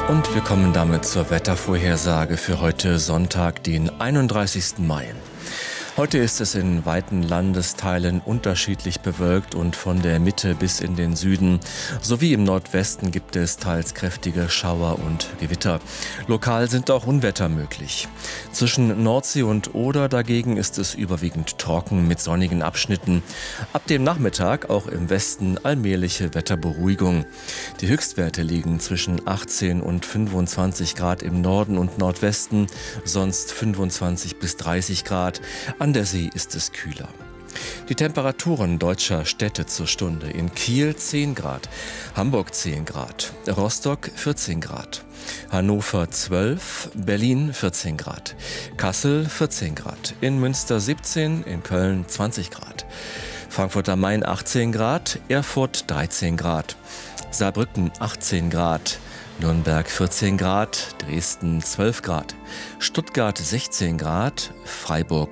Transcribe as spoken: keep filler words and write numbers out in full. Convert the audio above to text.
Und wir kommen damit zur Wettervorhersage für heute Sonntag, den einunddreißigsten Mai. Heute ist es in weiten Landesteilen unterschiedlich bewölkt und von der Mitte bis in den Süden sowie im Nordwesten gibt es teils kräftige Schauer und Gewitter. Lokal sind auch Unwetter möglich. Zwischen Nordsee und Oder dagegen ist es überwiegend trocken mit sonnigen Abschnitten. Ab dem Nachmittag auch im Westen allmähliche Wetterberuhigung. Die Höchstwerte liegen zwischen achtzehn und fünfundzwanzig Grad im Norden und Nordwesten, sonst fünfundzwanzig bis dreißig Grad. An der See ist es kühler. Die Temperaturen deutscher Städte zur Stunde: in Kiel zehn Grad, Hamburg zehn Grad, Rostock vierzehn Grad, Hannover zwölf, Berlin vierzehn Grad, Kassel vierzehn Grad, in Münster siebzehn, in Köln zwanzig Grad, Frankfurt am Main achtzehn Grad, Erfurt dreizehn Grad, Saarbrücken achtzehn Grad, Nürnberg vierzehn Grad, Dresden zwölf Grad, Stuttgart sechzehn Grad, Freiburg